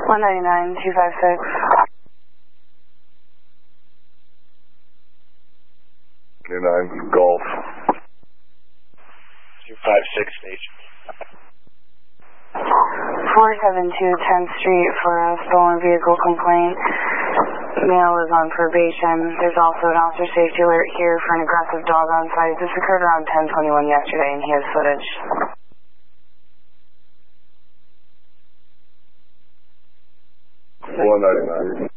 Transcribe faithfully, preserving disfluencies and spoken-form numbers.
one ninety-nine, two five six. nine Golf. two five six station. four seven two tenth Street for a stolen vehicle complaint. Male is on probation. There's also an officer safety alert here for an aggressive dog on site. This occurred around ten twenty-one yesterday, and he has footage. one ninety-nine.